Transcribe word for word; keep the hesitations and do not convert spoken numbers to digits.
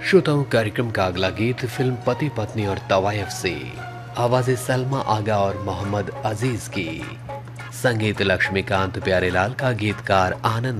श्रोताओं, कार्यक्रम का अगला गीत फिल्म पति पत्नी और तवायफ से, आवाज़ें सलमा आगा और मोहम्मद अजीज की, संगीत लक्ष्मीकांत प्यारेलाल का, गीतकार आनंद